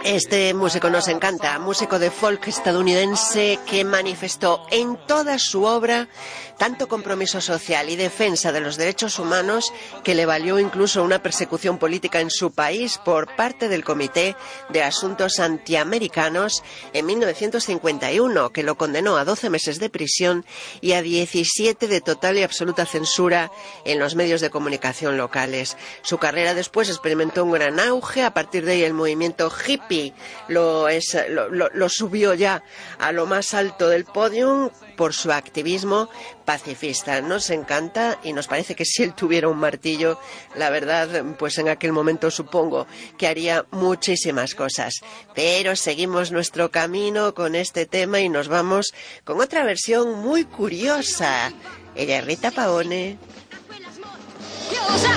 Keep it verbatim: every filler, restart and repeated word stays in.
Este músico nos encanta, músico de folk estadounidense que manifestó en toda su obra tanto compromiso social y defensa de los derechos humanos que le valió incluso una persecución política en su país por parte del Comité de Asuntos Antiamericanos en mil novecientos cincuenta y uno, que lo condenó a doce meses de prisión y a diecisiete de total y absoluta censura en los medios de comunicación locales. Su carrera después experimentó un gran auge. A partir de ahí el movimiento hippie Lo, es, lo, lo, lo subió ya a lo más alto del podio por su activismo pacifista. Nos encanta y nos parece que si él tuviera un martillo, la verdad, pues en aquel momento supongo que haría muchísimas cosas. Pero seguimos nuestro camino con este tema y nos vamos con otra versión muy curiosa. Ella es Rita Pavone.